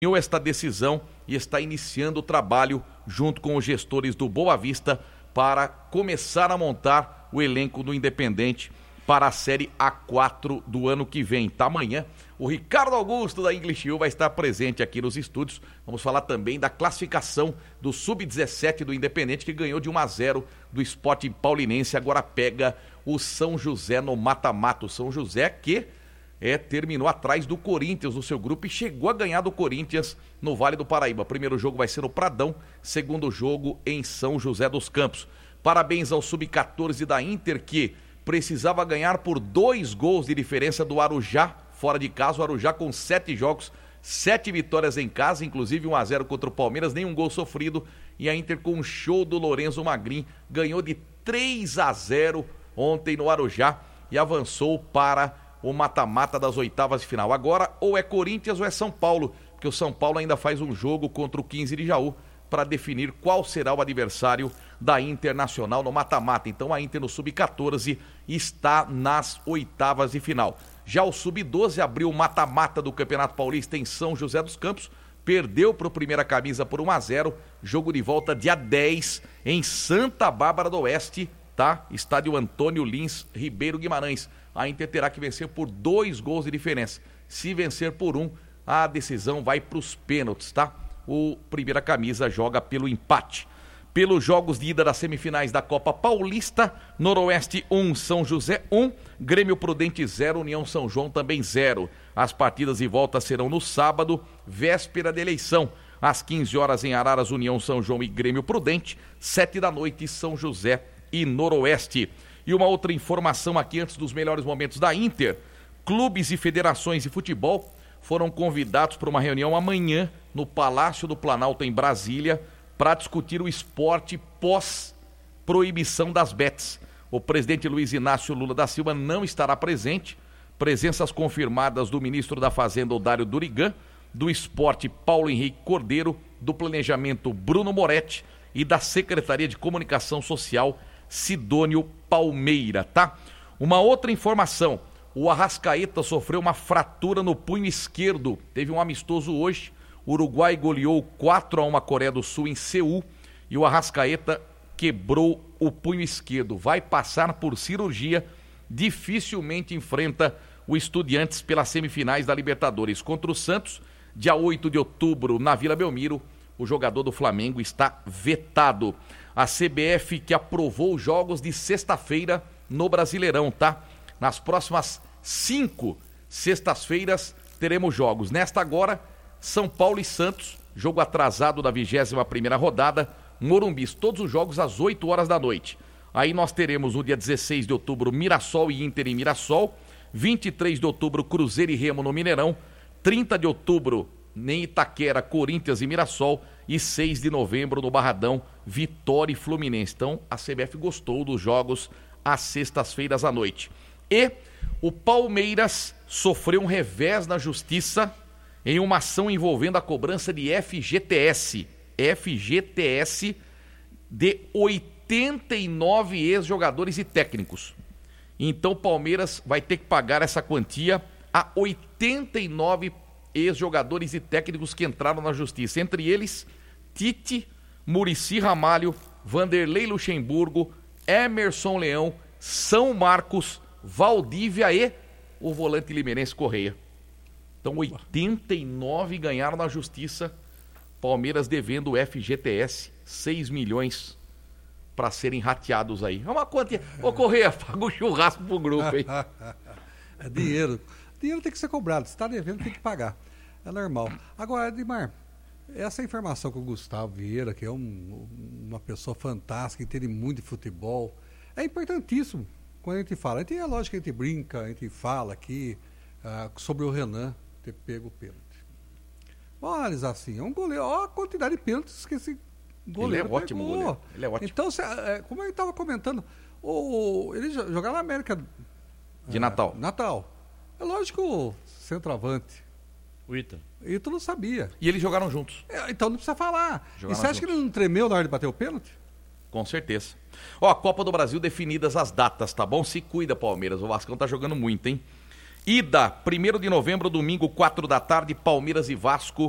esta decisão e está iniciando o trabalho junto com os gestores do Boa Vista para começar a montar o elenco do Independente para a Série A4 do ano que vem. Tá, amanhã o Ricardo Augusto da English U vai estar presente aqui nos estúdios. Vamos falar também da classificação do Sub-17 do Independente, que ganhou de 1-0 do Sport Paulinense, agora pega o São José no mata-mata. O São José que terminou atrás do Corinthians no seu grupo e chegou a ganhar do Corinthians no Vale do Paraíba. Primeiro jogo vai ser no Pradão, segundo jogo em São José dos Campos. Parabéns ao Sub-14 da Inter, que precisava ganhar por 2 gols de diferença do Arujá, fora de casa. O Arujá com 7 jogos, 7 vitórias em casa, inclusive 1-0 contra o Palmeiras, nenhum gol sofrido. E a Inter, com um show do Lorenzo Magrin, ganhou de 3-0 ontem no Arujá e avançou para o mata-mata das oitavas de final. Agora ou é Corinthians ou é São Paulo, porque o São Paulo ainda faz um jogo contra o 15 de Jaú para definir qual será o adversário da Internacional no mata-mata. Então a Inter no Sub-14 está nas oitavas de final. Já o Sub-12 abriu o mata-mata do Campeonato Paulista em São José dos Campos, perdeu para o Primeira Camisa por 1-0, jogo de volta dia 10 em Santa Bárbara do Oeste, tá? Estádio Antônio Lins Ribeiro Guimarães. A Inter terá que vencer por 2 gols de diferença. Se vencer por 1, a decisão vai para os pênaltis, tá? O Primeira Camisa joga pelo empate. Pelos jogos de ida das semifinais da Copa Paulista, Noroeste 1, São José 1, Grêmio Prudente 0, União São João também 0. As partidas de volta serão no sábado, véspera de eleição. Às 15 horas em Araras, União São João e Grêmio Prudente, 7 da noite, São José e Noroeste. E uma outra informação aqui antes dos melhores momentos da Inter: clubes e federações de futebol foram convidados para uma reunião amanhã no Palácio do Planalto em Brasília para discutir o esporte pós-proibição das bets. O presidente Luiz Inácio Lula da Silva não estará presente. Presenças confirmadas do ministro da Fazenda Odário Durigan, do esporte Paulo Henrique Cordeiro, do planejamento Bruno Moretti e da Secretaria de Comunicação Social Sidônio Palmeira, tá? Uma outra informação: o Arrascaeta sofreu uma fratura no punho esquerdo. Teve um amistoso hoje. O Uruguai goleou 4-1 a Coreia do Sul em Seul e o Arrascaeta quebrou o punho esquerdo. Vai passar por cirurgia, dificilmente enfrenta o Estudiantes pelas semifinais da Libertadores. Contra o Santos, dia 8 de outubro, na Vila Belmiro, o jogador do Flamengo está vetado. A CBF que aprovou os jogos de sexta-feira no Brasileirão, tá? Nas próximas 5 sextas-feiras teremos jogos. Nesta agora, São Paulo e Santos, jogo atrasado da 21ª rodada, Morumbi, todos os jogos às 8 horas da noite. Aí nós teremos no dia 16 de outubro Mirassol e Inter em Mirassol, 23 de outubro Cruzeiro e Remo no Mineirão, 30 de outubro em Itaquera, Corinthians e Mirassol, e 6 de novembro no Barradão, Vitória e Fluminense. Então a CBF gostou dos jogos às sextas-feiras à noite. E o Palmeiras sofreu um revés na justiça em uma ação envolvendo a cobrança de FGTS de 89 ex-jogadores e técnicos. Então o Palmeiras vai ter que pagar essa quantia a 89 ex-jogadores e técnicos que entraram na justiça, entre eles Tite, Muricy Ramalho, Vanderlei Luxemburgo, Emerson Leão, São Marcos, Valdívia e o volante limerense Correia. Então 89 ganharam na justiça, Palmeiras devendo o FGTS 6 milhões para serem rateados aí. É uma quantia. Ô Correia, paga o churrasco pro grupo, hein? É dinheiro. Dinheiro tem que ser cobrado. Se está devendo, tem que pagar. É normal. Agora, Edmar, essa informação com o Gustavo Vieira, que é uma pessoa fantástica, entende muito de futebol, é importantíssimo quando a gente fala. É lógico que a gente brinca, a gente fala aqui sobre o Renan ter pego o pênalti. Vamos analisar assim, é um goleiro, olha a quantidade de pênaltis que esse goleiro Ele é ótimo pegou. goleiro. Ele é ótimo. Então, como eu estava comentando, ele jogava na América de Natal. É lógico, o centroavante. O Ítalo. Ítalo sabia. E eles jogaram juntos. Então não precisa falar. Jogaram e você acha juntos. que ele não tremeu na hora de bater o pênalti? Com certeza. Ó, a Copa do Brasil definidas as datas, tá bom? Se cuida, Palmeiras. O Vascão tá jogando muito, hein? Ida, 1º de novembro, domingo, 4 da tarde, Palmeiras e Vasco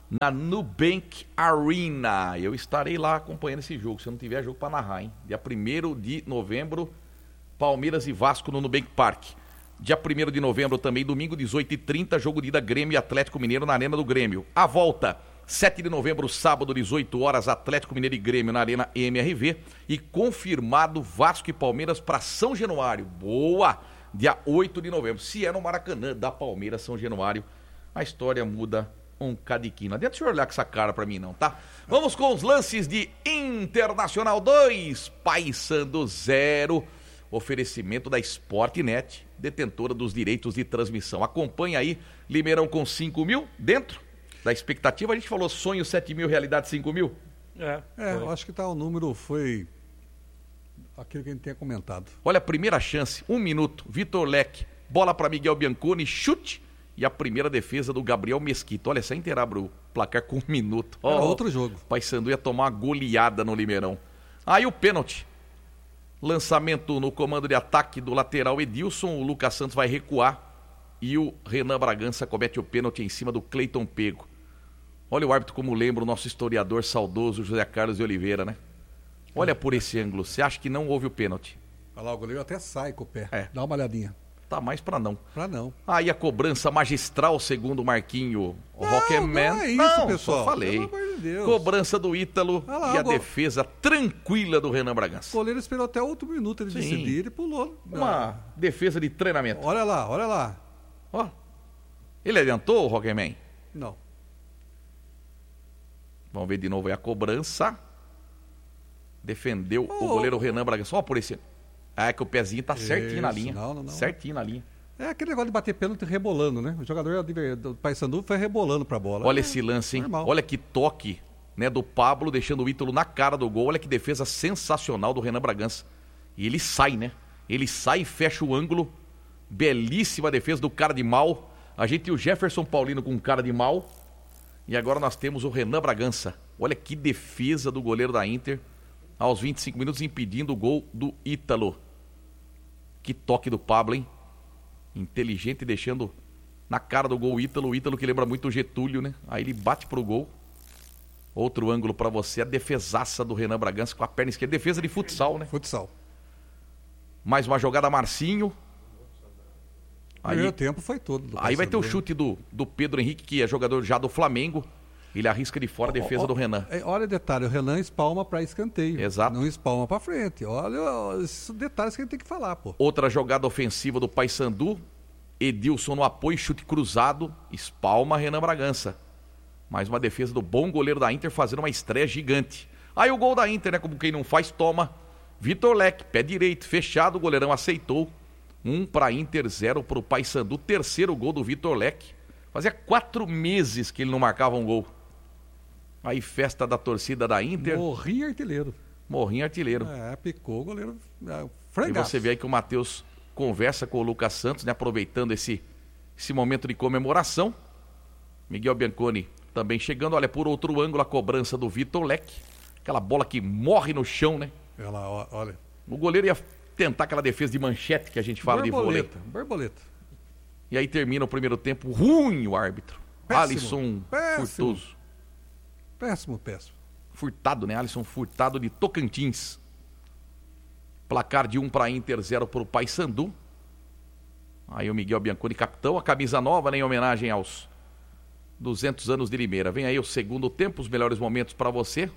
na Nubank Arena. Eu estarei lá acompanhando esse jogo, se eu não tiver jogo para narrar, hein? Dia 1º de novembro, Palmeiras e Vasco no Nubank Park. Dia 1º de novembro também, domingo, 18h30, jogo de ida Grêmio e Atlético Mineiro na Arena do Grêmio. A volta, 7 de novembro, sábado, 18 horas, Atlético Mineiro e Grêmio na Arena MRV. E confirmado Vasco e Palmeiras para São Januário. Boa! Dia 8 de novembro. Se é no Maracanã da Palmeiras, São Januário, a história muda um cadiquinho. Não adianta o senhor olhar com essa cara pra mim não, tá? Vamos com os lances de Internacional 2, Paysandu 0. Oferecimento da Sportnet, detentora dos direitos de transmissão. Acompanha aí, Limeirão com 5 mil, dentro da expectativa. A gente falou sonho 7 mil, realidade 5 mil. Eu acho que o número foi aquilo que a gente tinha comentado. Olha a primeira chance, 1 minuto, Vitor Leque, bola para Miguel Bianconi, chute, e a primeira defesa do Gabriel Mesquita. Olha, sem interar o placar com 1 minuto. Outro jogo. O Paysandu ia tomar uma goleada no Limeirão. Aí o pênalti. Lançamento no comando de ataque do lateral Edilson, o Lucas Santos vai recuar e o Renan Bragança comete o pênalti em cima do Cleiton Pego. Olha o árbitro como lembra o nosso historiador saudoso José Carlos de Oliveira, né? Olha por esse ângulo, você acha que não houve o pênalti? Olha lá, o goleiro até sai com o pé, dá uma olhadinha. Tá mais pra não. Pra não. Aí a cobrança magistral, segundo o Marquinho Rockman. Não é isso, pessoal. Só falei. Pelo amor de Deus. Cobrança do Ítalo lá, e a defesa tranquila do Renan Bragança. O goleiro esperou até outro minuto ele decidir e pulou. Uma defesa de treinamento. Olha lá. Ó. Ele adiantou, Rockman? Não. Vamos ver de novo aí a cobrança. Defendeu o goleiro Renan Bragança. Ó por esse... É que o pezinho tá certinho na linha. Não. Certinho na linha. É aquele negócio de bater pênalti rebolando, né? O jogador do Paysandu foi rebolando pra bola. Olha esse lance, hein? Normal. Olha que toque, né, do Pablo, deixando o Ítalo na cara do gol. Olha que defesa sensacional do Renan Bragança. E ele sai, né? Ele sai e fecha o ângulo. Belíssima defesa do cara de mal. A gente tem o Jefferson Paulino com cara de mal. E agora nós temos o Renan Bragança. Olha que defesa do goleiro da Inter. Aos 25 minutos impedindo o gol do Ítalo. Que toque do Pablo, hein? Inteligente, deixando na cara do gol o Ítalo que lembra muito o Getúlio, né? Aí ele bate pro gol. Outro ângulo pra você, a defesaça do Renan Bragança com a perna esquerda. Defesa de futsal, né? Futsal. Mais uma jogada, Marcinho. Aí, primeiro tempo foi todo. Aí vai ter o chute do Pedro Henrique, que é jogador já do Flamengo. Ele arrisca de fora a defesa do Renan. Olha o detalhe, o Renan espalma para escanteio. Exato. Não espalma para frente. Olha esses detalhes que a gente tem que falar, pô. Outra jogada ofensiva do Paysandu. Edilson no apoio, chute cruzado. Espalma Renan Bragança. Mais uma defesa do bom goleiro da Inter fazendo uma estreia gigante. Aí o gol da Inter, né? Como quem não faz, toma. Vitor Leque, pé direito, fechado. O goleirão aceitou. 1 para Inter, 0 para o Paysandu. Terceiro gol do Vitor Leque. Fazia 4 meses que ele não marcava um gol. Aí festa da torcida da Inter. Morrinho artilheiro. Picou o goleiro. Frangaço. E você vê aí que o Matheus conversa com o Lucas Santos, né, aproveitando esse momento de comemoração. Miguel Bianconi também chegando. Olha, por outro ângulo, a cobrança do Vitor Leque. Aquela bola que morre no chão, né? Olha. O goleiro ia tentar aquela defesa de manchete que a gente fala de vôlei. Borboleta. E aí termina o primeiro tempo. Ruim o árbitro. Péssimo, Alisson Furtoso. Péssimo. Furtado, né? Alisson Furtado de Tocantins. Placar de 1 para Inter, 0 para o Paysandu. Aí o Miguel Bianconi, capitão, a camisa nova, né, em homenagem aos 200 anos de Limeira. Vem aí o segundo tempo, os melhores momentos para você.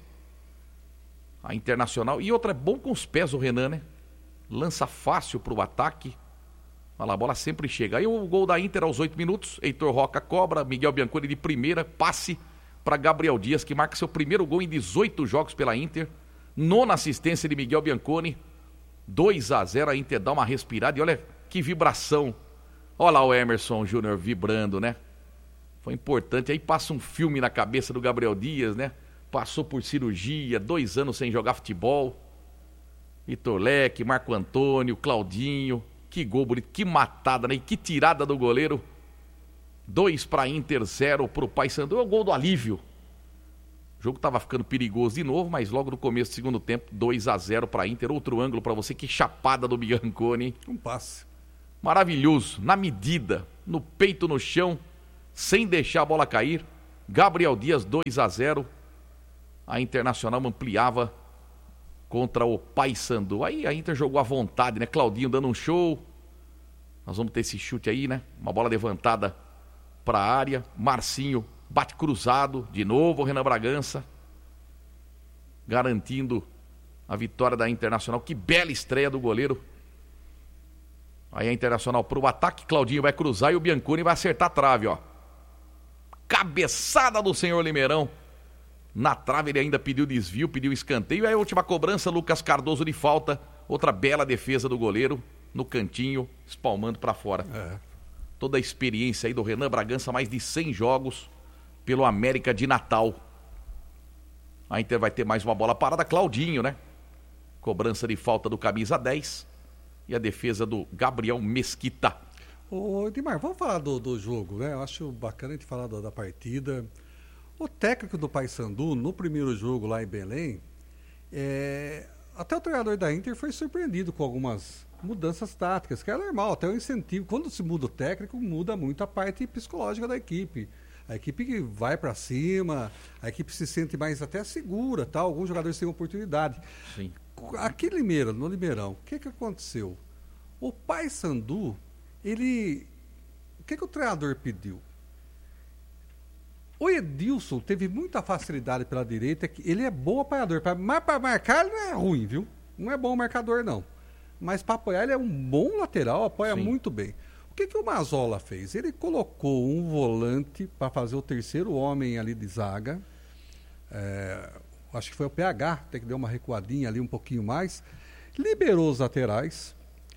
A Internacional. E outra, é bom com os pés o Renan, né? Lança fácil para o ataque. Olha lá, a bola sempre chega. Aí o gol da Inter aos 8 minutos. Heitor Roca cobra, Miguel Bianconi de primeira, passe para Gabriel Dias, que marca seu primeiro gol em 18 jogos pela Inter. 9ª assistência de Miguel Bianconi. 2-0, a Inter dá uma respirada. E olha que vibração. Olha lá o Emerson Júnior vibrando, né? Foi importante. Aí passa um filme na cabeça do Gabriel Dias, né? Passou por cirurgia, 2 anos sem jogar futebol. Vitor Leque, Marco Antônio, Claudinho. Que gol bonito, que matada, né? E que tirada do goleiro. 2 para Inter, 0 para o Paysandu. É o gol do alívio. O jogo estava ficando perigoso de novo, mas logo no começo do segundo tempo, 2-0 para Inter. Outro ângulo para você, que chapada do Bianconi. Um passe. Maravilhoso, na medida, no peito, no chão, sem deixar a bola cair. Gabriel Dias 2-0. A Internacional ampliava contra o Paysandu. Aí a Inter jogou à vontade, né? Claudinho dando um show. Nós vamos ter esse chute aí, né? Uma bola levantada para a área. Marcinho bate cruzado. De novo o Renan Bragança. Garantindo a vitória da Internacional. Que bela estreia do goleiro. Aí a Internacional pro ataque. Claudinho vai cruzar e o Bianconi vai acertar a trave, ó. Cabeçada do senhor Limeirão. Na trave ele ainda pediu desvio, pediu escanteio. Aí a última cobrança, Lucas Cardoso de falta. Outra bela defesa do goleiro. No cantinho, espalmando para fora. Toda a experiência aí do Renan Bragança, mais de 100 jogos pelo América de Natal. A Inter vai ter mais uma bola parada. Claudinho, né? Cobrança de falta do camisa 10. E a defesa do Gabriel Mesquita. Ô, Edmar, vamos falar do jogo, né? Eu acho bacana a gente falar da partida. O técnico do Paysandu, no primeiro jogo lá em Belém, até o treinador da Inter foi surpreendido com algumas mudanças táticas, que é normal, até o incentivo. Quando se muda o técnico, muda muito a parte psicológica da equipe. A equipe que vai para cima, a equipe se sente mais até segura, tá? Alguns jogadores têm oportunidade. Sim. Aqui no Limeirão, o que aconteceu? O Paysandu, o que o treinador pediu? O Edilson teve muita facilidade pela direita, que ele é bom apoiador, mas para marcar ele não é ruim, viu? Não é bom marcador, não. Mas para apoiar ele é um bom lateral, apoia muito bem. O que o Mazzola fez? Ele colocou um volante para fazer o terceiro homem ali de zaga. Acho que foi o PH, até que deu uma recuadinha ali um pouquinho mais. Liberou os laterais.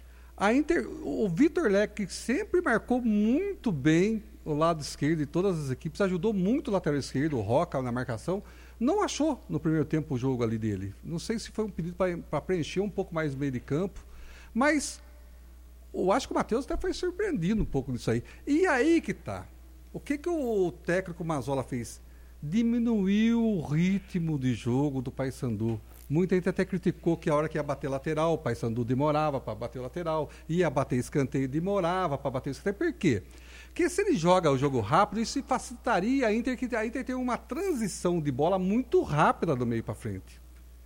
O Vitor Leque sempre marcou muito bem o lado esquerdo de todas as equipes, ajudou muito o lateral esquerdo, o Roca na marcação. Não achou no primeiro tempo o jogo ali dele. Não sei se foi um pedido para preencher um pouco mais o meio de campo, mas eu acho que o Matheus até foi surpreendido um pouco nisso aí. E aí que tá. O que o técnico Mazzola fez? Diminuiu o ritmo de jogo do Paysandu. Muita gente até criticou que a hora que ia bater lateral, o Paysandu demorava para bater o lateral, ia bater escanteio, demorava para bater escanteio. Por quê? Porque se ele joga o jogo rápido, isso facilitaria a Inter, que a Inter tem uma transição de bola muito rápida do meio para frente.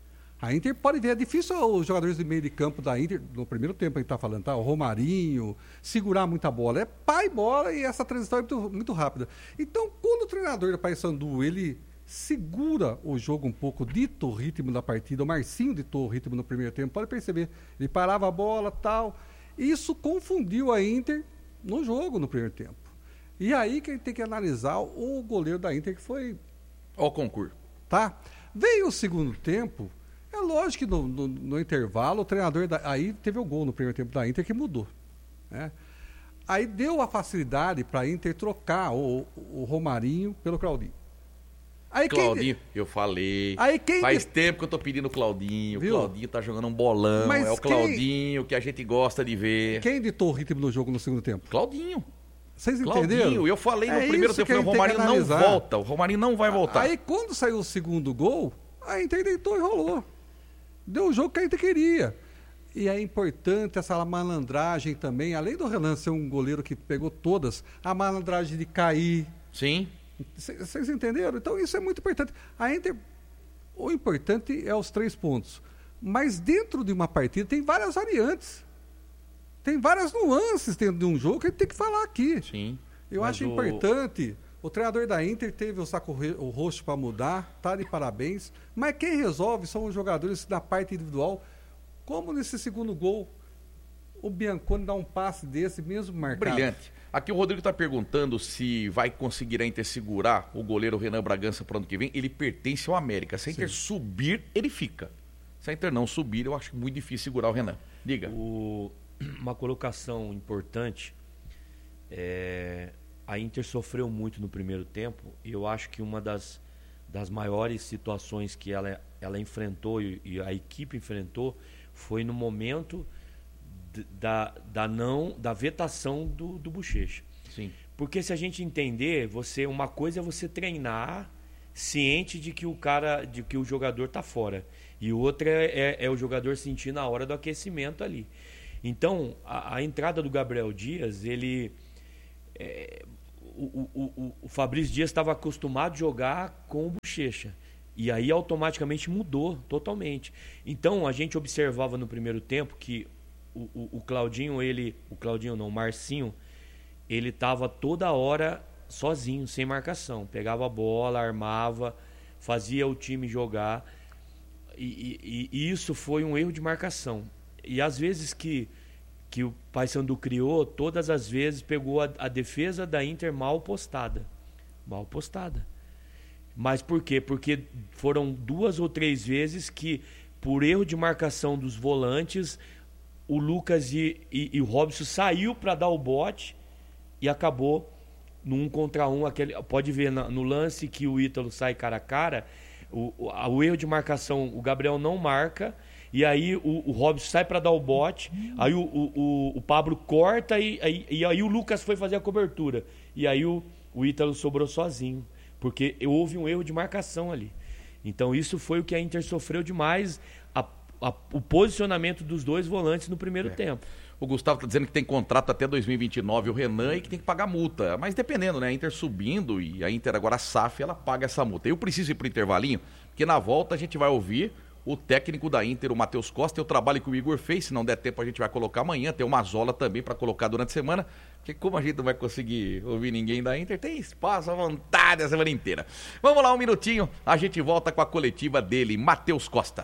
A Inter pode ver, é difícil os jogadores de meio de campo da Inter, no primeiro tempo a gente está falando, tá? O Romarinho, segurar muita bola. É pai bola e essa transição é muito, muito rápida. Então, quando o treinador do Paysandu, ele segura o jogo um pouco, dita o ritmo da partida, o Marcinho ditou o ritmo no primeiro tempo, pode perceber, ele parava a bola e tal. Isso confundiu a Inter no jogo no primeiro tempo. E aí que a gente tem que analisar o goleiro da Inter, que foi... Ó o concurso. Tá? Veio o segundo tempo, é lógico que no intervalo o treinador... Aí teve o gol no primeiro tempo da Inter que mudou. Né? Aí deu a facilidade para a Inter trocar o Romarinho pelo Claudinho. Aí Claudinho, eu falei. Faz tempo que eu tô pedindo o Claudinho. Viu? O Claudinho tá jogando um bolão. Mas é o Claudinho que a gente gosta de ver. Quem ditou o ritmo do jogo no segundo tempo? Claudinho. Vocês Claudinho, entenderam? eu falei no primeiro tempo, o Romarinho não volta. O Romarinho não vai voltar. Aí quando saiu o segundo gol, a Inter deitou e rolou. Deu o jogo que a Inter queria. E é importante essa malandragem também, além do Renan ser um goleiro que pegou todas, a malandragem de cair. Sim. Vocês entenderam? Então isso é muito importante. A Inter, o importante é os 3 pontos. Mas dentro de uma partida tem várias variantes. Tem várias nuances dentro de um jogo que a gente tem que falar aqui. Sim. Eu acho importante. O treinador da Inter teve o saco roxo para mudar, tá de parabéns. Mas quem resolve são os jogadores da parte individual. Como nesse segundo gol, o Bianconi dá um passe desse mesmo marcado. Brilhante. Aqui o Rodrigo está perguntando se vai conseguir a Inter segurar o goleiro Renan Bragança para o ano que vem. Ele pertence ao América. Se a Inter subir, ele fica. Se a Inter não subir, eu acho muito difícil segurar o Renan. Diga. Uma colocação importante. A Inter sofreu muito no primeiro tempo. E eu acho que uma das maiores situações que ela enfrentou e a equipe enfrentou foi no momento da vetação do Bochecha. Sim. Porque se a gente entender, uma coisa é você treinar ciente de que o jogador está fora, e outra é o jogador sentir na hora do aquecimento ali. Então a entrada do Gabriel Dias, o Fabrício Dias estava acostumado a jogar com o Bochecha. E aí automaticamente mudou totalmente. Então a gente observava no primeiro tempo que o Claudinho, o Marcinho, ele estava toda hora sozinho, sem marcação. Pegava a bola, armava, fazia o time jogar. E isso foi um erro de marcação. E às vezes que o Paysandu criou, todas as vezes pegou a defesa da Inter mal postada. Mal postada. Mas por quê? Porque foram 2 ou 3 vezes que, por erro de marcação dos volantes, o Lucas e o Robson saiu para dar o bote e acabou no 1 contra 1. Pode ver no lance que o Ítalo sai cara a cara, o erro de marcação, o Gabriel não marca, e aí o Robson sai para dar o bote, aí o Pablo corta e aí o Lucas foi fazer a cobertura. E aí o Ítalo sobrou sozinho, porque houve um erro de marcação ali. Então isso foi o que a Inter sofreu demais, o posicionamento dos 2 volantes no primeiro tempo. O Gustavo está dizendo que tem contrato até 2029, o Renan, e que tem que pagar multa. Mas dependendo, né? A Inter subindo e a Inter agora a SAF, ela paga essa multa. Eu preciso ir para o intervalinho, porque na volta a gente vai ouvir o técnico da Inter, o Matheus Costa, e o trabalho que o Igor fez. Se não der tempo, a gente vai colocar amanhã. Tem uma Zola também para colocar durante a semana, porque como a gente não vai conseguir ouvir ninguém da Inter, tem espaço à vontade a semana inteira. Vamos lá, um minutinho, a gente volta com a coletiva dele, Matheus Costa.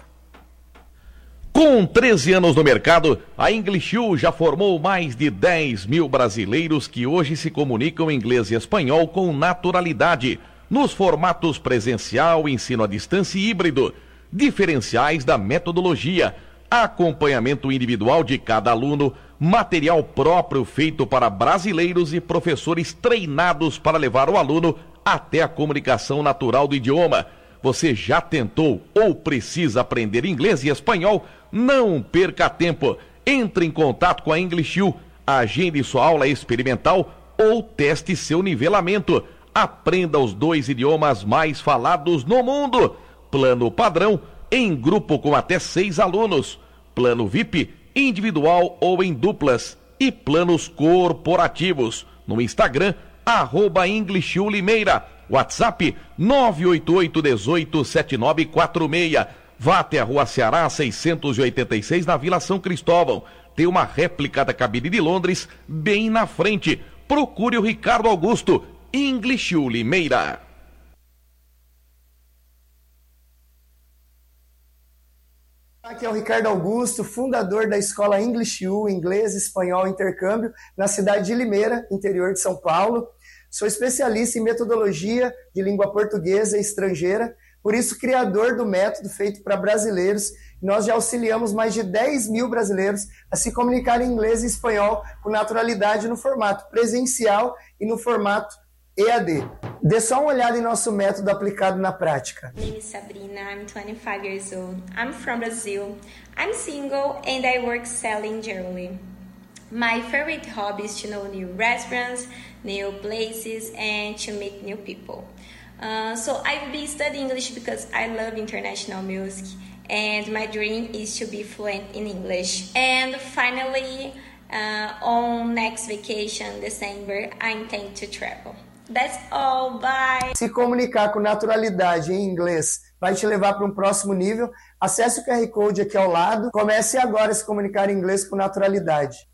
Com 13 anos no mercado, a English U já formou mais de 10 mil brasileiros que hoje se comunicam em inglês e espanhol com naturalidade, nos formatos presencial, ensino à distância e híbrido. Diferenciais da metodologia, acompanhamento individual de cada aluno, material próprio feito para brasileiros e professores treinados para levar o aluno até a comunicação natural do idioma. Você já tentou ou precisa aprender inglês e espanhol? Não perca tempo. Entre em contato com a English U, agende sua aula experimental ou teste seu nivelamento. Aprenda os 2 idiomas mais falados no mundo. Plano padrão, em grupo com até 6 alunos. Plano VIP, individual ou em duplas. E planos corporativos. No Instagram, @EnglishULimeira. WhatsApp 988187946. Vá até a Rua Ceará 686 na Vila São Cristóvão. Tem uma réplica da cabine de Londres bem na frente. Procure o Ricardo Augusto, English U Limeira. Aqui é o Ricardo Augusto, fundador da escola English U, inglês, espanhol, intercâmbio, na cidade de Limeira, interior de São Paulo. Sou especialista em metodologia de língua portuguesa e estrangeira, por isso criador do método feito para brasileiros. Nós já auxiliamos mais de 10 mil brasileiros a se comunicar em inglês e espanhol com naturalidade no formato presencial e no formato EAD. Dê só uma olhada em nosso método aplicado na prática. My name is Sabrina, I'm 25 years old. I'm from Brazil. I'm single and I work selling jewelry. My favorite hobby is to know new restaurants, new places and to meet new people. So I've been studying English because I love international music and my dream is to be fluent in English. And finally, on next vacation, December, I intend to travel. That's all, bye! Se comunicar com naturalidade em inglês vai te levar para um próximo nível. Acesse o QR Code aqui ao lado. Comece agora a se comunicar em inglês com naturalidade.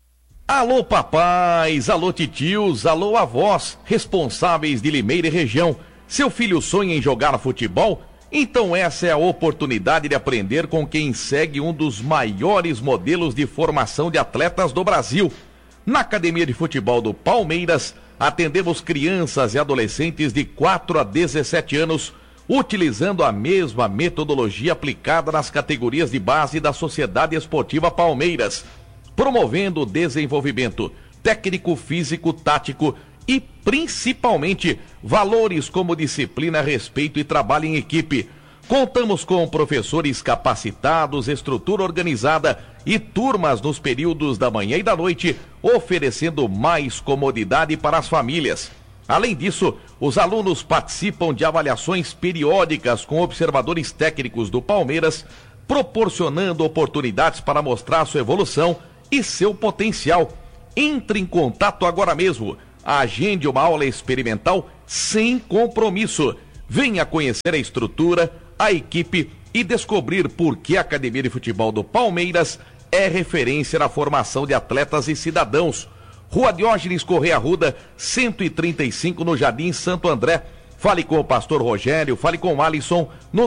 Alô papais, alô titios, alô avós, responsáveis de Limeira e região. Seu filho sonha em jogar futebol? Então essa é a oportunidade de aprender com quem segue um dos maiores modelos de formação de atletas do Brasil. Na Academia de Futebol do Palmeiras, atendemos crianças e adolescentes de 4 a 17 anos, utilizando a mesma metodologia aplicada nas categorias de base da Sociedade Esportiva Palmeiras, promovendo o desenvolvimento técnico, físico, tático e, principalmente, valores como disciplina, respeito e trabalho em equipe. Contamos com professores capacitados, estrutura organizada e turmas nos períodos da manhã e da noite, oferecendo mais comodidade para as famílias. Além disso, os alunos participam de avaliações periódicas com observadores técnicos do Palmeiras, proporcionando oportunidades para mostrar sua evolução e seu potencial. Entre em contato agora mesmo. Agende uma aula experimental sem compromisso. Venha conhecer a estrutura, a equipe e descobrir por que a Academia de Futebol do Palmeiras é referência na formação de atletas e cidadãos. Rua Diógenes Correia Arruda, 135, no Jardim Santo André. Fale com o pastor Rogério, fale com o Alisson no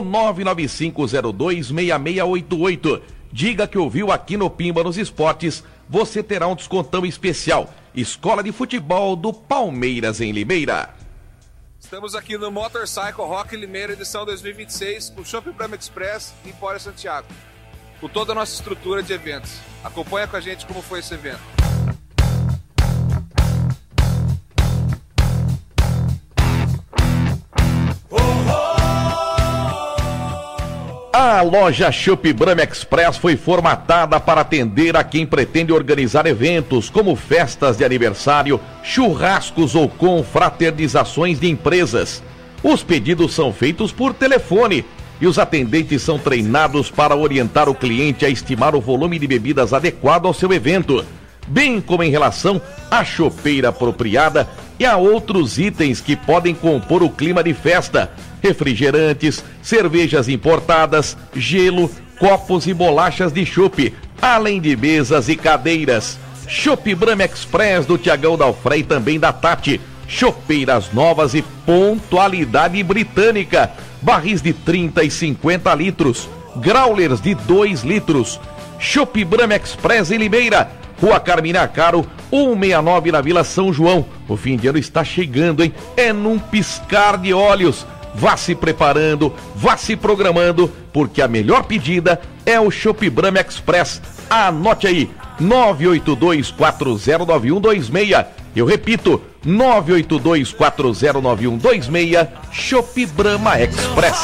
995026688. Diga que ouviu aqui no Pimba nos Esportes, você terá um descontão especial. Escola de Futebol do Palmeiras em Limeira. Estamos aqui no Motorcycle Rock Limeira, edição 2026, com Chopp Brahma Express e Empório Santiago, com toda a nossa estrutura de eventos. Acompanha com a gente como foi esse evento. A loja Chopp Brahma Express foi formatada para atender a quem pretende organizar eventos como festas de aniversário, churrascos ou confraternizações de empresas. Os pedidos são feitos por telefone e os atendentes são treinados para orientar o cliente a estimar o volume de bebidas adequado ao seu evento, bem como em relação à chopeira apropriada e a outros itens que podem compor o clima de festa: refrigerantes, cervejas importadas, gelo, copos e bolachas de chopp, além de mesas e cadeiras. Chopp Brahma Express do Tiagão Dalfré e também da Tati. Chopeiras novas e pontualidade britânica. Barris de 30 e 50 litros. Growlers de 2 litros. Chopp Brahma Express em Limeira. Rua Carmina Caro, 169 na Vila São João. O fim de ano está chegando, hein? É num piscar de olhos. Vá se preparando, vá se programando, porque a melhor pedida é o Chopp Brahma Express. Anote aí, 982409126. Eu repito, 982409126, Chopp Brahma Express.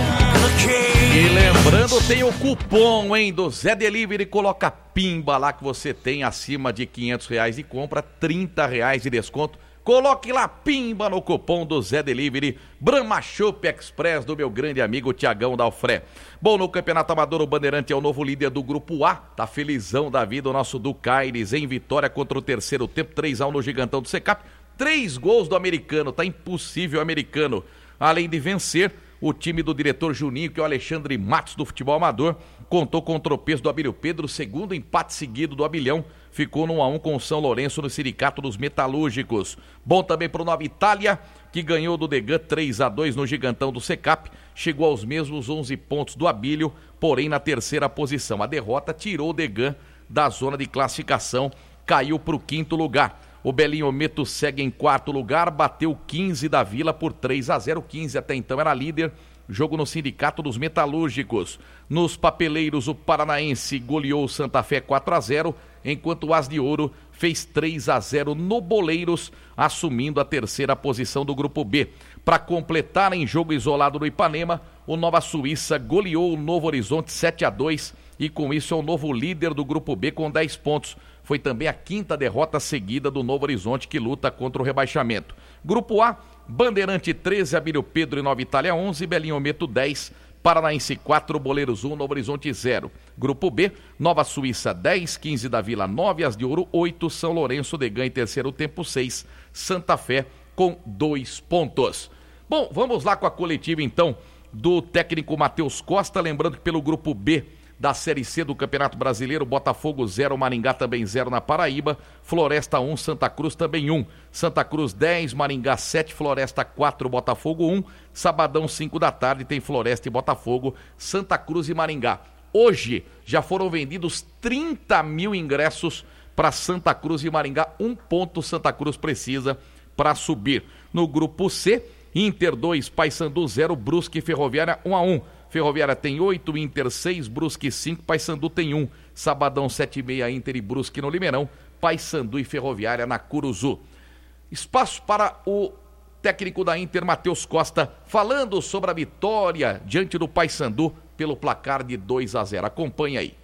E lembrando, tem o cupom, hein, do Zé Delivery. Coloca Pimba lá que você tem acima de R$500 de compra, R$30 de desconto. Coloque lá Pimba no cupom do Zé Delivery. Brahma Chopp Express do meu grande amigo Tiagão Dalfré. Bom, no Campeonato Amador, o Bandeirante é o novo líder do Grupo A. Tá felizão da vida o nosso Ducaires em vitória contra o terceiro tempo, 3-1 no Gigantão do Secap. 3 gols do americano, tá impossível o americano. Além de vencer, o time do diretor Juninho, que é o Alexandre Matos do futebol amador, contou com o tropeço do Abílio Pedro, segundo empate seguido do Abilhão, ficou no 1-1 com o São Lourenço no Sindicato dos Metalúrgicos. Bom também para o Nova Itália, que ganhou do Degan 3-2 no Gigantão do Secap, chegou aos mesmos 11 pontos do Abílio, porém na terceira posição. A derrota tirou o Degan da zona de classificação, caiu para o 5º lugar. O Belinho Meto segue em 4º lugar, bateu 15 da Vila por 3-0. 15 até então era líder. Jogo no Sindicato dos Metalúrgicos. Nos Papeleiros, o Paranaense goleou o Santa Fé 4-0, enquanto o As de Ouro fez 3-0 no Boleiros, assumindo a terceira posição do Grupo B. Para completar, em jogo isolado no Ipanema, o Nova Suíça goleou o Novo Horizonte 7-2 e com isso é o novo líder do Grupo B com 10 pontos. Foi também a 5ª derrota seguida do Novo Horizonte, que luta contra o rebaixamento. Grupo A, Bandeirante 13, Abílio Pedro e Nova Itália 11, Belinho Meto 10, Paranaense 4, Boleiros 1, Novo Horizonte 0. Grupo B, Nova Suíça 10, 15 da Vila 9, As de Ouro 8, São Lourenço, Degan em terceiro tempo 6, Santa Fé com 2 pontos. Bom, vamos lá com a coletiva então do técnico Matheus Costa, lembrando que pelo Grupo B da Série C do Campeonato Brasileiro, Botafogo 0, Maringá também 0 na Paraíba, Floresta 1, Santa Cruz também 1, Santa Cruz 10, Maringá 7, Floresta 4, Botafogo 1, sabadão 5 da tarde tem Floresta e Botafogo, Santa Cruz e Maringá. Hoje já foram vendidos 30 mil ingressos para Santa Cruz e Maringá, 1 ponto Santa Cruz precisa para subir. No Grupo C, Inter 2, Paysandu 0, Brusque e Ferroviária 1-1. Ferroviária tem 8, Inter 6, Brusque 5, Paysandu tem 1. Sabadão 7h30, Inter e Brusque no Limeirão, Paysandu e Ferroviária na Curuzu. Espaço para o técnico da Inter, Matheus Costa, falando sobre a vitória diante do Paysandu pelo placar de 2-0. Acompanhe aí.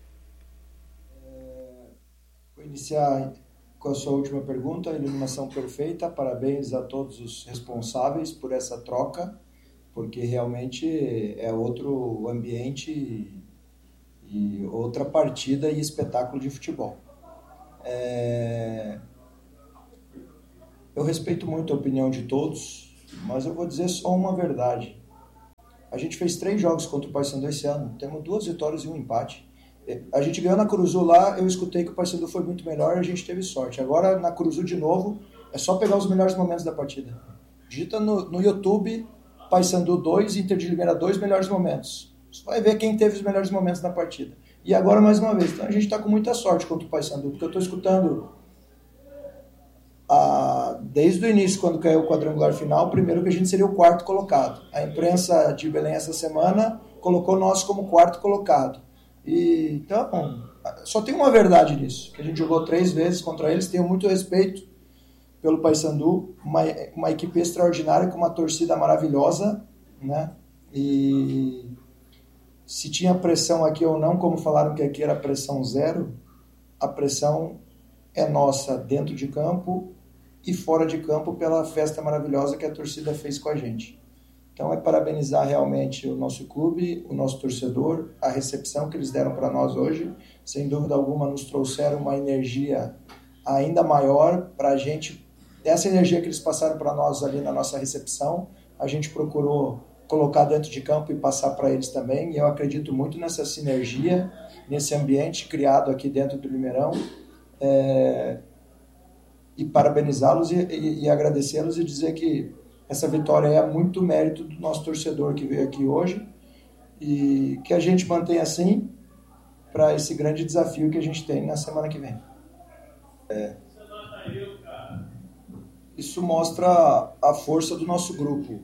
Vou iniciar com a sua última pergunta, iluminação perfeita, parabéns a todos os responsáveis por essa troca, porque realmente é outro ambiente e outra partida e espetáculo de futebol. Eu respeito muito a opinião de todos, mas eu vou dizer só uma verdade. A gente fez 3 jogos contra o Paysandu esse ano, temos 2 vitórias e 1 empate. A gente ganhou na Curuzu lá, eu escutei que o Paysandu foi muito melhor e a gente teve sorte. Agora na Curuzu de novo, é só pegar os melhores momentos da partida. Digita no YouTube, Paysandu 2, Inter de Limeira 2, melhores momentos. Você vai ver quem teve os melhores momentos na partida. E agora mais uma vez, então a gente está com muita sorte contra o Paysandu, porque eu estou escutando desde o início, quando caiu o quadrangular final, primeiro que a gente seria o 4º colocado. A imprensa de Belém essa semana colocou nós como 4º colocado. E, então, só tem uma verdade nisso, que a gente jogou 3 vezes contra eles, tenho muito respeito pelo Paysandu, uma equipe extraordinária, com uma torcida maravilhosa, né? E se tinha pressão aqui ou não, como falaram que aqui era pressão zero, a pressão é nossa dentro de campo e fora de campo pela festa maravilhosa que a torcida fez com a gente. Então é parabenizar realmente o nosso clube, o nosso torcedor, a recepção que eles deram para nós hoje. Sem dúvida alguma nos trouxeram uma energia ainda maior para a gente. Essa energia que eles passaram para nós ali na nossa recepção, a gente procurou colocar dentro de campo e passar para eles também. E eu acredito muito nessa sinergia, nesse ambiente criado aqui dentro do Limeirão. E parabenizá-los e agradecê-los e dizer que essa vitória é muito mérito do nosso torcedor que veio aqui hoje e que a gente mantenha assim para esse grande desafio que a gente tem na semana que vem. Isso mostra a força do nosso grupo.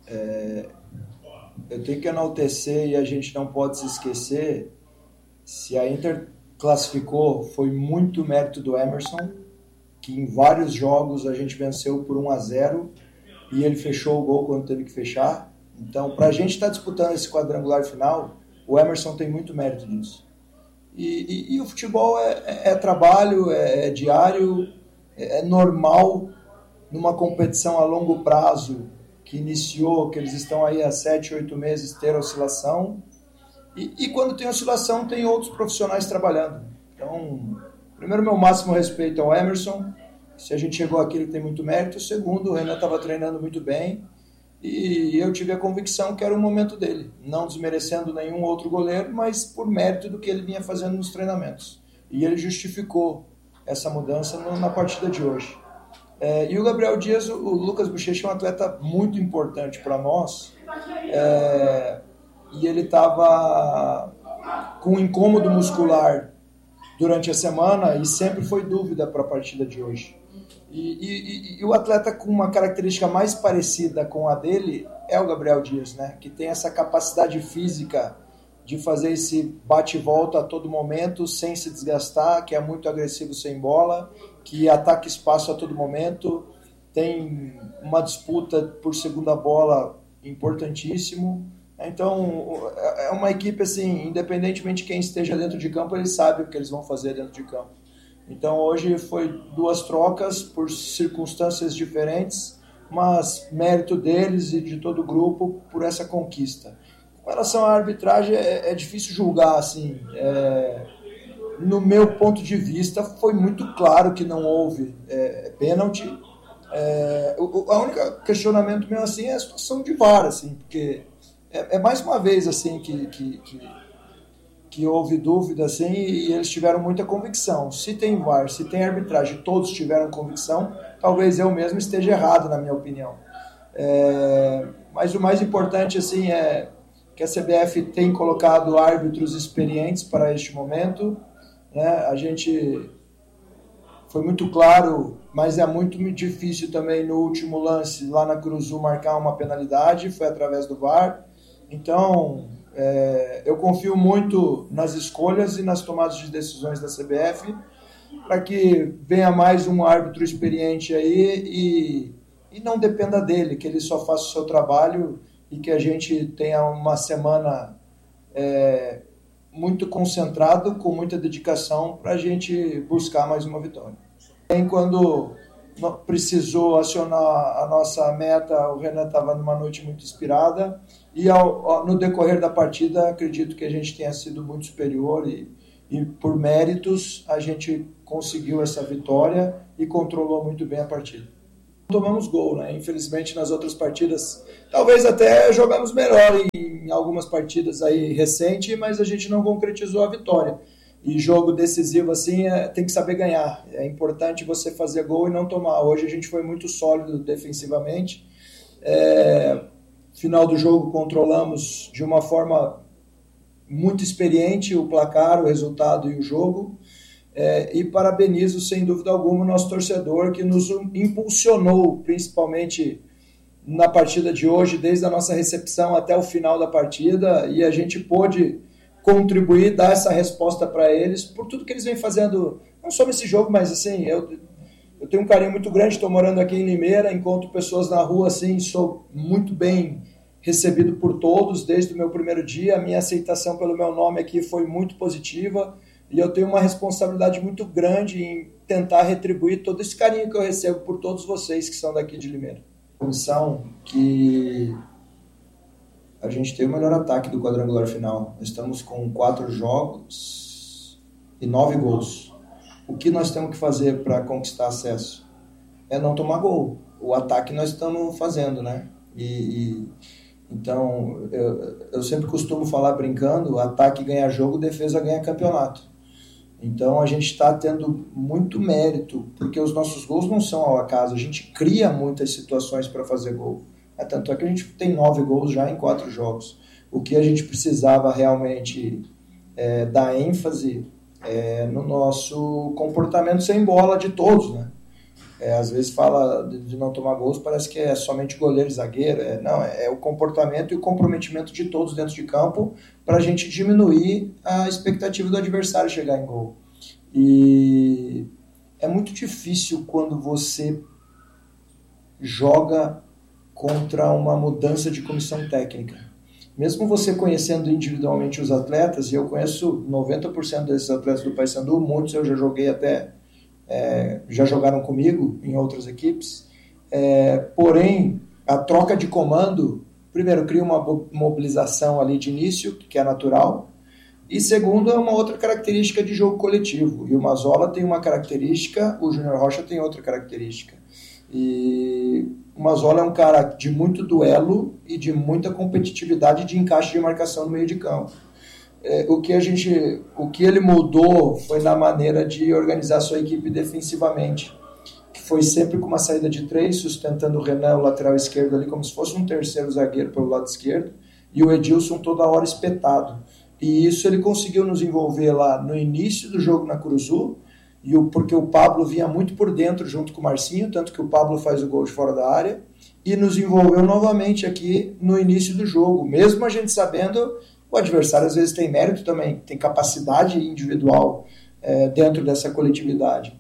Eu tenho que enaltecer e a gente não pode se esquecer, se a Inter classificou, foi muito mérito do Emerson, que em vários jogos a gente venceu por 1-0 e ele fechou o gol quando teve que fechar. Então, para a gente estar disputando esse quadrangular final, o Emerson tem muito mérito nisso. E o futebol é trabalho, é diário, é normal numa competição a longo prazo que iniciou, que eles estão aí há 7, 8 meses, ter oscilação. E quando tem oscilação, tem outros profissionais trabalhando. Então, primeiro, meu máximo respeito ao Emerson. Se a gente chegou aqui, ele tem muito mérito. Segundo, o Renan estava treinando muito bem. E eu tive a convicção que era o momento dele. Não desmerecendo nenhum outro goleiro, mas por mérito do que ele vinha fazendo nos treinamentos. E ele justificou essa mudança na partida de hoje. E o Gabriel Dias, o Lucas Bochecha, é um atleta muito importante para nós. E ele estava com um incômodo muscular durante a semana e sempre foi dúvida para a partida de hoje. E o atleta com uma característica mais parecida com a dele é o Gabriel Dias, né? Que tem essa capacidade física de fazer esse bate-volta a todo momento, sem se desgastar, que é muito agressivo sem bola, que ataca espaço a todo momento, tem uma disputa por segunda bola importantíssimo. Então, é uma equipe assim, independentemente de quem esteja dentro de campo, eles sabem o que eles vão fazer dentro de campo. Então, hoje foi 2 trocas por circunstâncias diferentes, mas mérito deles e de todo o grupo por essa conquista. Com relação à arbitragem, é difícil julgar, assim. No meu ponto de vista, foi muito claro que não houve pênalti. O único questionamento meu assim, é a situação de VAR, assim, porque mais uma vez assim, que houve dúvida assim, e eles tiveram muita convicção. Se tem VAR, se tem arbitragem, todos tiveram convicção, talvez eu mesmo esteja errado, na minha opinião. Mas o mais importante assim, é que a CBF tem colocado árbitros experientes para este momento, né? A gente foi muito claro, mas é muito difícil também no último lance lá na Curuzu marcar uma penalidade, foi através do VAR. Então, eu confio muito nas escolhas e nas tomadas de decisões da CBF para que venha mais um árbitro experiente aí e não dependa dele, que ele só faça o seu trabalho e que a gente tenha uma semana muito concentrado, com muita dedicação para a gente buscar mais uma vitória. Quando precisou acionar a nossa meta, o Renan estava numa noite muito inspirada e no decorrer da partida acredito que a gente tenha sido muito superior e por méritos a gente conseguiu essa vitória e controlou muito bem a partida. tomamos gol, né? Infelizmente nas outras partidas, talvez até jogamos melhor em algumas partidas aí recentes, mas a gente não concretizou a vitória. E jogo decisivo assim tem que saber ganhar. É importante você fazer gol e não tomar. Hoje a gente foi muito sólido defensivamente. Final do jogo controlamos de uma forma muito experiente o placar, o resultado e o jogo. E parabenizo, sem dúvida alguma, o nosso torcedor que nos impulsionou, principalmente na partida de hoje, desde a nossa recepção até o final da partida, e a gente pôde contribuir, dar essa resposta para eles, por tudo que eles vêm fazendo, não só nesse jogo, mas assim, eu tenho um carinho muito grande, estou morando aqui em Limeira, encontro pessoas na rua, assim, sou muito bem recebido por todos, desde o meu primeiro dia, a minha aceitação pelo meu nome aqui foi muito positiva, e eu tenho uma responsabilidade muito grande em tentar retribuir todo esse carinho que eu recebo por todos vocês que são daqui de Limeira. Comissão que a gente tem o melhor ataque do quadrangular final. Estamos com 4 jogos e 9 gols. O que nós temos que fazer para conquistar acesso? É não tomar gol. O ataque nós estamos fazendo, né? Então, eu sempre costumo falar brincando, ataque ganha jogo, defesa ganha campeonato. Então a gente está tendo muito mérito, porque os nossos gols não são ao acaso, a gente cria muitas situações para fazer gol. Tanto é que a gente tem 9 gols já em 4 jogos. O que a gente precisava realmente dar ênfase no nosso comportamento sem bola de todos, né? Às vezes fala de não tomar gols, parece que é somente goleiro e zagueiro. Não, é o comportamento e o comprometimento de todos dentro de campo para a gente diminuir a expectativa do adversário chegar em gol. E é muito difícil quando você joga contra uma mudança de comissão técnica. Mesmo você conhecendo individualmente os atletas, e eu conheço 90% desses atletas do Paysandu, muitos eu já joguei até... já jogaram comigo em outras equipes, porém a troca de comando, primeiro, cria uma mobilização ali de início, que é natural, e segundo, é uma outra característica de jogo coletivo, e o Mazzola tem uma característica, o Júnior Rocha tem outra característica, e o Mazzola é um cara de muito duelo e de muita competitividade de encaixe de marcação no meio de campo. O que ele mudou foi na maneira de organizar sua equipe defensivamente, que foi sempre com uma saída de 3, sustentando o Renan, o lateral esquerdo ali, como se fosse um terceiro zagueiro pelo lado esquerdo, e o Edilson toda hora espetado. E isso ele conseguiu nos envolver lá no início do jogo na Curuzu, porque o Pablo vinha muito por dentro junto com o Marcinho, tanto que o Pablo faz o gol de fora da área, e nos envolveu novamente aqui no início do jogo, mesmo a gente sabendo... O adversário às vezes tem mérito também, tem capacidade individual dentro dessa coletividade.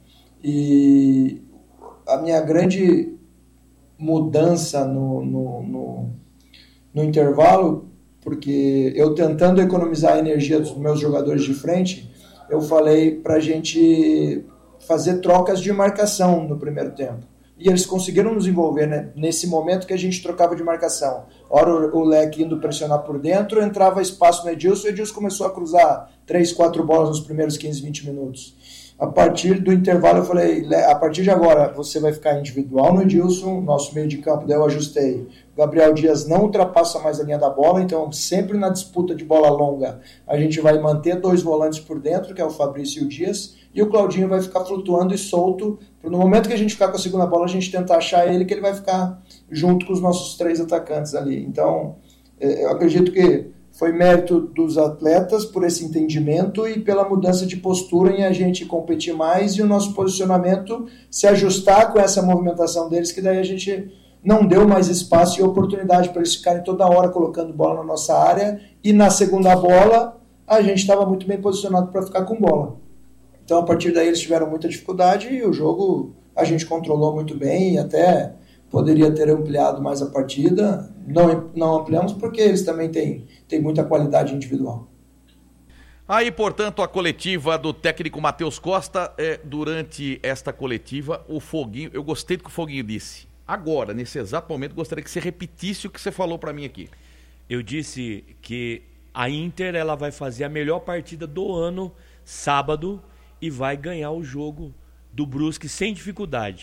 E a minha grande mudança no intervalo, porque eu tentando economizar a energia dos meus jogadores de frente, eu falei para a gente fazer trocas de marcação no primeiro tempo. E eles conseguiram nos envolver, né, nesse momento que a gente trocava de marcação. Ora o Leque indo pressionar por dentro, entrava espaço no Edilson, o Edilson começou a cruzar 3, 4 bolas nos primeiros 15, 20 minutos. A partir do intervalo eu falei, a partir de agora você vai ficar individual no Edilson, nosso meio de campo, daí eu ajustei. O Gabriel Dias não ultrapassa mais a linha da bola, então sempre na disputa de bola longa a gente vai manter 2 volantes por dentro, que é o Fabrício e o Dias, e o Claudinho vai ficar flutuando e solto, no momento que a gente ficar com a segunda bola, a gente tenta achar ele, que ele vai ficar junto com os nossos 3 atacantes ali. Então, eu acredito que foi mérito dos atletas por esse entendimento e pela mudança de postura em a gente competir mais e o nosso posicionamento se ajustar com essa movimentação deles, que daí a gente não deu mais espaço e oportunidade para eles ficarem toda hora colocando bola na nossa área, e na segunda bola a gente estava muito bem posicionado para ficar com bola. Então, a partir daí, eles tiveram muita dificuldade e o jogo a gente controlou muito bem e até poderia ter ampliado mais a partida. Não ampliamos porque eles também têm muita qualidade individual. Aí, portanto, a coletiva do técnico Matheus Costa. Durante esta coletiva, o Foguinho, eu gostei do que o Foguinho disse. Agora, nesse exato momento, gostaria que você repetisse o que você falou para mim aqui. Eu disse que a Inter ela vai fazer a melhor partida do ano, sábado, e vai ganhar o jogo do Brusque sem dificuldade.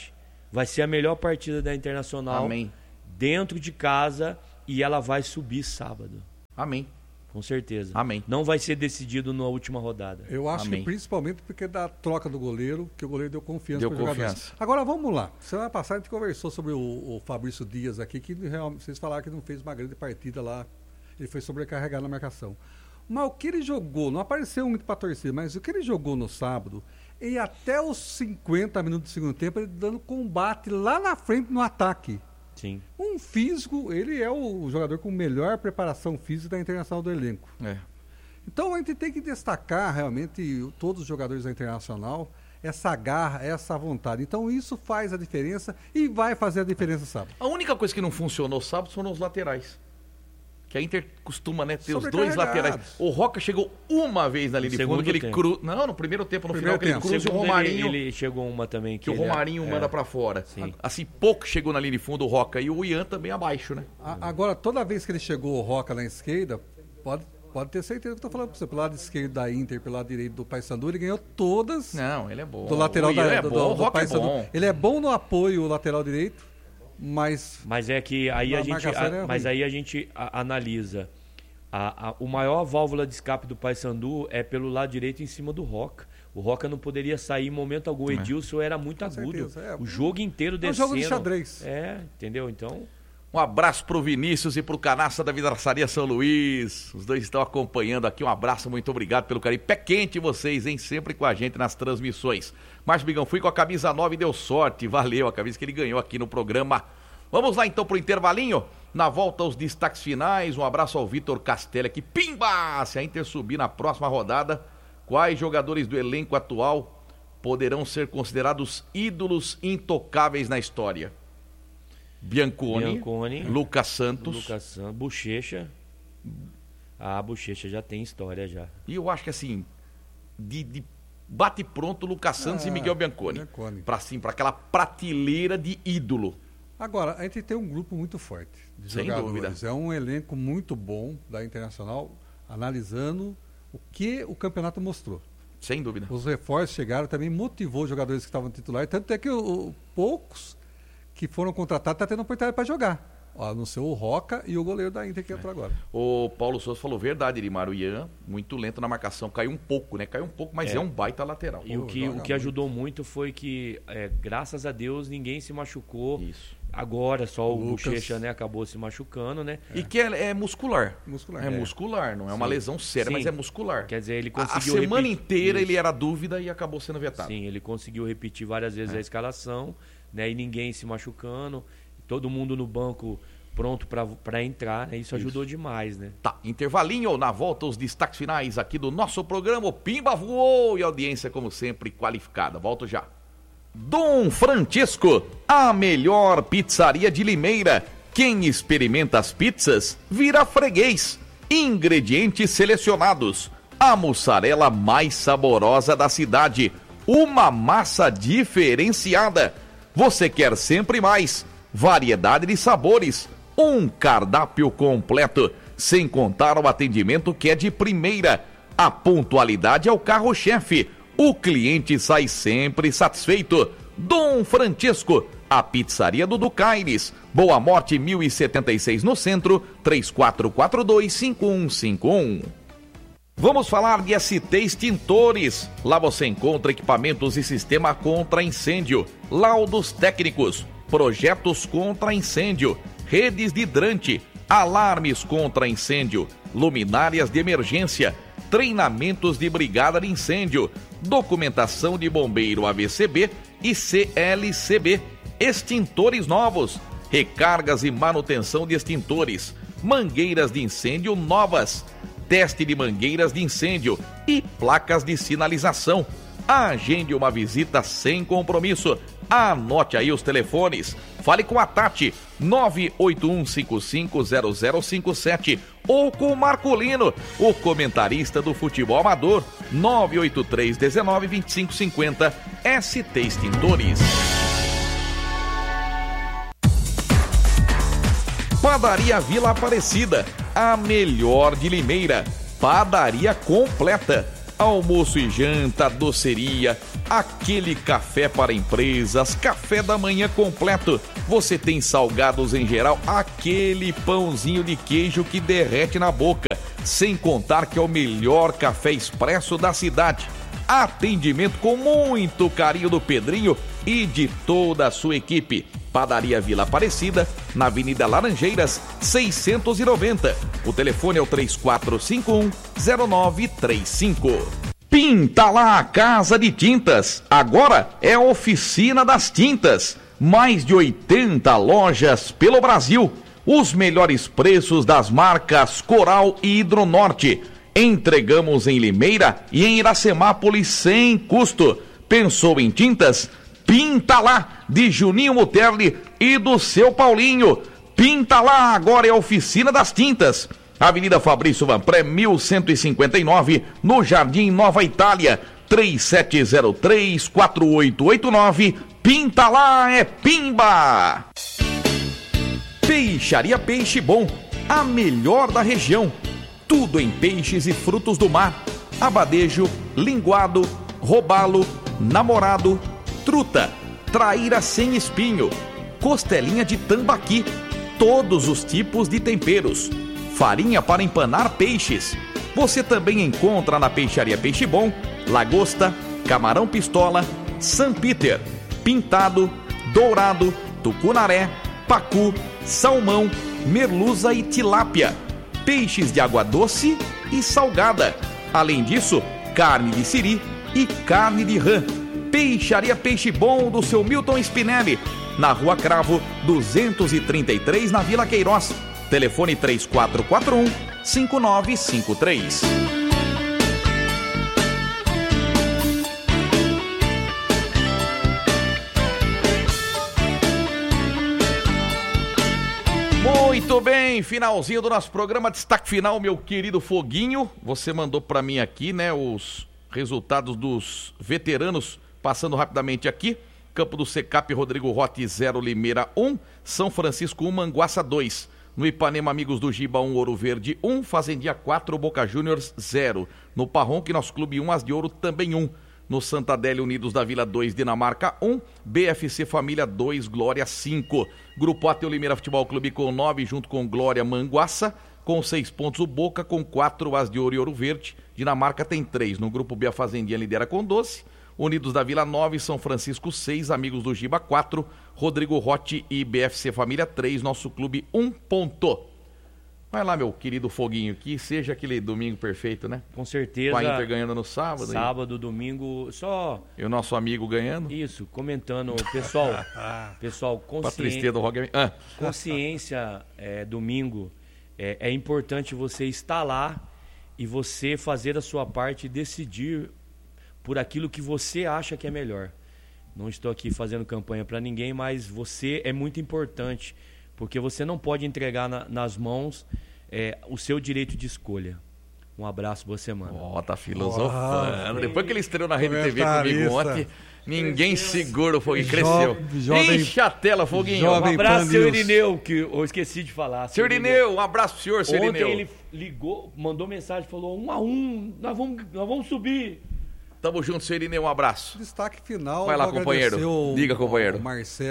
Vai ser a melhor partida da Internacional. Amém. Dentro de casa, e ela vai subir sábado. Amém. Com certeza. Amém. Não vai ser decidido na última rodada. Eu acho Amém. que principalmente porque da troca do goleiro, que o goleiro deu confiança para os jogadores. Confiança. Agora vamos lá. Semana passada a gente conversou sobre o Fabrício Dias aqui, que realmente, vocês falaram que não fez uma grande partida lá. Ele foi sobrecarregado na marcação. Mas o que ele jogou, não apareceu muito para torcer, mas o que ele jogou no sábado, e até os 50 minutos do segundo tempo, ele dando combate lá na frente no ataque. Sim. Um físico, ele é o jogador com melhor preparação física da Internacional do elenco. Então a gente tem que destacar realmente todos os jogadores da Internacional, essa garra, essa vontade. Então isso faz a diferença e vai fazer a diferença sábado. A única coisa que não funcionou sábado foram os laterais. Que a Inter costuma, né, ter os dois laterais. O Roca chegou uma vez na linha de fundo, que ele cruza. Não, no primeiro tempo, no final, que ele cruza o Romarinho. Ele chegou uma também. Que o Romarinho manda pra fora. Sim. Assim, pouco chegou na linha de fundo o Roca. E o Ian também abaixo, né? Agora, toda vez que ele chegou o Roca na esquerda, pode ter certeza que eu tô falando pra você. Pelo lado esquerdo da Inter, pelo lado direito do Paysandu, ele ganhou todas. Não, ele é bom. Do lateral do Paysandu. Ele é bom no apoio, o lateral direito, mas é que aí a gente analisa. O maior válvula de escape do Paysandu é pelo lado direito em cima do Roca. O Roca não poderia sair em momento algum. O Edilson era muito agudo. O jogo inteiro descendo. É um jogo de xadrez. Entendeu? Então... Um abraço pro Vinícius e pro Canastra da Vidraçaria São Luís. Os dois estão acompanhando aqui. Um abraço, muito obrigado pelo carinho. Pé quente vocês, hein? Sempre com a gente nas transmissões. Márcio Bigão, fui com a camisa 9 e deu sorte. Valeu, a camisa que ele ganhou aqui no programa. Vamos lá então pro intervalinho. Na volta, os destaques finais. Um abraço ao Vitor Castelli aqui. Pimba! Se a Inter subir na próxima rodada, quais jogadores do elenco atual poderão ser considerados ídolos intocáveis na história? Bianconi, Lucas Santos, Bochecha. A Bochecha já tem história já. E eu acho que assim, de bate pronto, Lucas Santos e Miguel Bianconi. Para aquela prateleira de ídolo. Agora, a gente tem um grupo muito forte de Sem jogadores. dúvida. É um elenco muito bom da Internacional, analisando o que o campeonato mostrou. Sem dúvida. Os reforços chegaram, também motivou os jogadores que estavam titulares, tanto é que poucos que foram contratados estão tendo oportunidade para jogar. A não ser o Roca e o goleiro da Inter que entrou agora. O Paulo Souza falou verdade, Elimar. O Ian, muito lento na marcação. Caiu um pouco, mas é um baita lateral. E o que ajudou muito foi que, graças a Deus, ninguém se machucou. Isso. Agora só o Bochecha, né, acabou se machucando, né? E que é muscular. Muscular. Muscular, não é uma lesão séria, mas é muscular. Quer dizer, ele conseguiu a semana inteira ele era dúvida e acabou sendo vetado. Sim, ele conseguiu repetir várias vezes a escalação, né? E ninguém se machucando, todo mundo no banco pronto para entrar, né? Isso ajudou demais, né? Tá, intervalinho, na volta os destaques finais aqui do nosso programa. O Pimba voou e a audiência, como sempre, qualificada. Volto já. Dom Francisco, a melhor pizzaria de Limeira. Quem experimenta as pizzas vira freguês. Ingredientes selecionados. A mussarela mais saborosa da cidade. Uma massa diferenciada. Você quer sempre mais. Variedade de sabores. Um cardápio completo. Sem contar o atendimento que é de primeira. A pontualidade é o carro-chefe. O cliente sai sempre satisfeito. Dom Francisco, a pizzaria do Ducaires. Boa Morte 1076 no centro, 3442-5151. Vamos falar de ST Extintores. Lá você encontra equipamentos e sistema contra incêndio, laudos técnicos, projetos contra incêndio, redes de hidrante, alarmes contra incêndio, luminárias de emergência, treinamentos de brigada de incêndio, documentação de bombeiro ABCB e CLCB, extintores novos, recargas e manutenção de extintores, mangueiras de incêndio novas, teste de mangueiras de incêndio e placas de sinalização. Agende uma visita sem compromisso. Anote aí os telefones. Fale com a Tati, 981550057, ou com o Marcolino, o comentarista do futebol amador, 983192550. ST Extintores. Padaria Vila Aparecida, a melhor de Limeira. Padaria completa. almoço e janta, doceria, aquele café para empresas, café da manhã completo. Você tem salgados em geral, aquele pãozinho de queijo que derrete na boca. Sem contar que é o melhor café expresso da cidade. Atendimento com muito carinho do Pedrinho e de toda a sua equipe. Padaria Vila Aparecida, na Avenida Laranjeiras, 690. O telefone é o 3451-0935. Pinta lá a Casa de Tintas. Agora é a Oficina das Tintas. Mais de 80 lojas pelo Brasil. Os melhores preços das marcas Coral e Hidronorte. Entregamos em Limeira e em Iracemápolis sem custo. Pensou em tintas? Pinta lá, de Juninho Muterli e do seu Paulinho. Pinta lá, agora é a Oficina das Tintas. Avenida Fabrício Vanpré, 1159, no Jardim Nova Itália. 3703-4889. Pinta lá, é Pimba! Peixaria Peixe Bom, a melhor da região. Tudo em peixes e frutos do mar. Abadejo, linguado, robalo, namorado, truta, traíra sem espinho, costelinha de tambaqui, todos os tipos de temperos, farinha para empanar peixes. Você também encontra na Peixaria Peixe Bom, lagosta, camarão pistola, San Peter, pintado, dourado, tucunaré, pacu, salmão, merluza e tilápia, peixes de água doce e salgada. Além disso, carne de siri e carne de rã. Peixaria Peixe Bom do seu Milton Spinelli, na Rua Cravo, 233, na Vila Queiroz. Telefone 3441-5953. Muito bem, finalzinho do nosso programa, destaque final, meu querido Foguinho. Você mandou para mim aqui, né, os resultados dos veteranos. Passando rapidamente aqui, Campo do Secap, Rodrigo Rotti 0, Limeira 1, São Francisco 1, Manguaça 2. No Ipanema, Amigos do Giba 1, Ouro Verde 1, Fazendinha 4, Boca Juniors 0. No Parronque, nosso clube 1, As de Ouro também 1. No Santa Adélia, Unidos da Vila 2, Dinamarca 1, BFC Família 2, Glória 5. Grupo Ateu Limeira Futebol Clube com 9, junto com Glória Manguaça, com 6 pontos o Boca, com 4 As de Ouro e Ouro Verde. Dinamarca tem 3. No Grupo B, a Fazendinha lidera com 12. Unidos da Vila 9, São Francisco 6, Amigos do Giba 4, Rodrigo Rotti e BFC Família 3, nosso clube 1 ponto. Vai lá, meu querido Foguinho, que seja aquele domingo perfeito, né? Com certeza. Com a Inter ganhando no sábado. Sábado, domingo, só... E o nosso amigo ganhando. Isso, comentando, pessoal, consciência do Rock... Consciência, domingo, é importante você estar lá e você fazer a sua parte e decidir por aquilo que você acha que é melhor. Não estou aqui fazendo campanha para ninguém, mas você é muito importante, porque você não pode entregar nas mãos o seu direito de escolha. Um abraço, boa semana. Tá filosofando. Depois que ele estreou na Rede TV comigo ontem, ninguém segura o Foguinho, cresceu. Enche a tela, Foguinho. Um abraço, seu Irineu, que eu esqueci de falar. Seu Irineu, um abraço pro senhor, seu Irineu. Ontem ele ligou, mandou mensagem, falou 1-1, nós vamos subir. Tamo junto, seu Irineu, um abraço. Destaque final. Vai lá, companheiro. Diga, companheiro.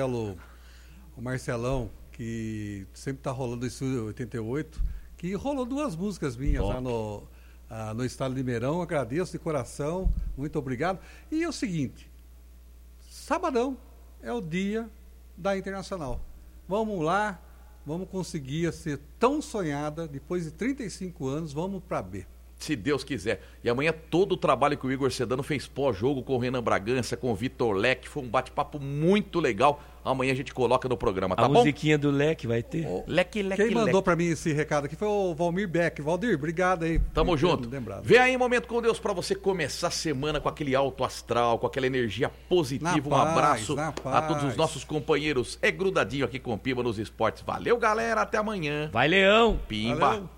O Marcelão, que sempre tá rolando o Estúdio 88, que rolou 2 músicas minhas lá no Estado de Limeirão. Agradeço de coração, muito obrigado. E é o seguinte, sabadão é o dia da Internacional. Vamos lá, vamos conseguir ser tão sonhada, depois de 35 anos, vamos para B. Se Deus quiser. E amanhã todo o trabalho que o Igor Sedano fez pós-jogo com o Renan Bragança, com o Vitor Leque, foi um bate-papo muito legal. Amanhã a gente coloca no programa, tá bom? A musiquinha do Leque vai ter? Leque. Quem mandou pra mim esse recado aqui foi o Valmir Beck. Valdir, obrigado aí. Tamo junto. Vem aí, Momento com Deus, pra você começar a semana com aquele alto astral, com aquela energia positiva. Um abraço a todos os nossos companheiros. É grudadinho aqui com o Pimba nos esportes. Valeu, galera. Até amanhã. Vai, Leão. Pimba. Valeu.